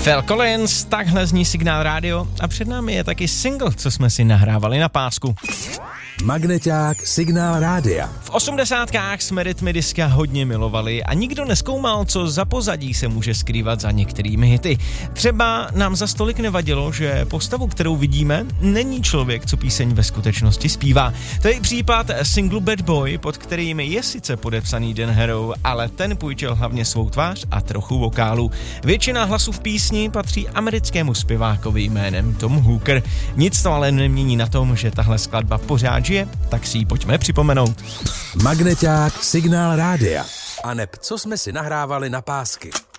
Phil Collins, takhle zní Signál rádio a před námi je taky single, co jsme si nahrávali na pásku. Magneťák Signál rádia. V 80kách jsme rytmy diska hodně milovali a nikdo nezkoumal, co za pozadí se může skrývat za některými hity. Třeba nám za stolik nevadilo, že postavu, kterou vidíme, není člověk, co píseň ve skutečnosti zpívá. To je případ singlu Bad Boy, pod kterým je sice podepsaný Dan Harrow, ale ten půjčil hlavně svou tvář a trochu vokálu. Většina hlasů v písni patří americkému zpěvákovi jménem Tom Hooker. Nic to ale nemění na tom, že tahle skladba pořád žije, tak si ji pojďme připomenout. Magneťák Signál rádia. A neb co jsme si nahrávali na pásky.